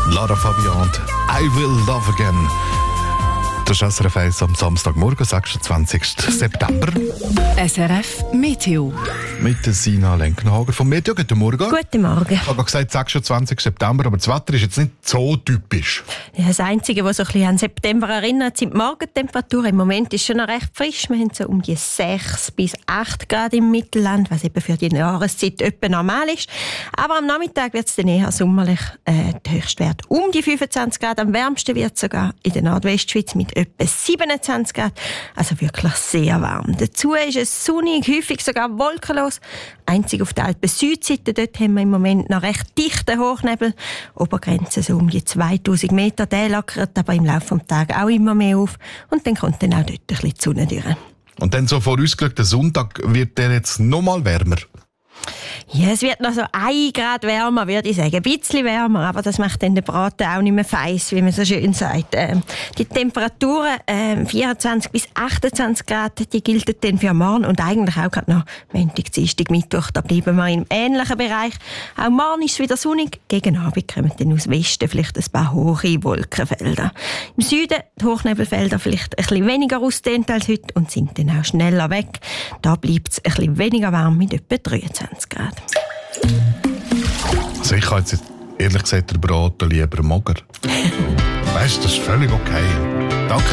Lara Fabian, I Will Love Again. Das ist SRF 1 am Samstagmorgen, 26. September. SRF Meteo. Mit der Sina Lenkenhager vom Meteo. Guten Morgen. Guten Morgen. Ich habe gesagt, 26. September, aber das Wetter ist jetzt nicht so typisch. Ja, das Einzige, was so ein bisschen an September erinnert, sind die Morgentemperaturen. Im Moment ist es schon noch recht frisch. Wir haben so um die 6 bis 8 Grad im Mittelland, was eben für die Jahreszeit etwa normal ist. Aber am Nachmittag wird es dann eher sommerlich. Der Höchstwert um die 25 Grad. Am wärmsten wird es sogar in der Nordwestschweiz mit etwa 27 Grad. Also wirklich sehr warm. Dazu ist es sonnig, häufig sogar wolkenlos. Einzig auf der Alpen-Südseite, dort haben wir im Moment noch recht dichten Hochnebel. Obergrenze so um die 2000 Meter. Der lockert aber im Laufe des Tages auch immer mehr auf. Und dann kommt dann auch dort ein bisschen die Sonne durch. Und dann so vorausgeschaut, der Sonntag wird der jetzt noch mal wärmer. Ja, es wird noch so 1 Grad wärmer, würde ich sagen. Ein bisschen wärmer, aber das macht dann den Braten auch nicht mehr feiss, wie man so schön sagt. Die Temperaturen 24 bis 28 Grad, die gelten dann für morgen und eigentlich auch gerade noch Montag, Dienstag, Mittwoch. Da bleiben wir im ähnlichen Bereich. Auch morgen ist es wieder sonnig. Gegen Abend kommen dann aus Westen vielleicht ein paar hohe Wolkenfelder. Im Süden die Hochnebelfelder vielleicht ein bisschen weniger ausgedehnt als heute und sind dann auch schneller weg. Da bleibt es ein bisschen weniger warm mit etwa 23 Grad. Also ich habe jetzt ehrlich gesagt den Braten lieber mager. Weißt du, das ist völlig okay. Danke.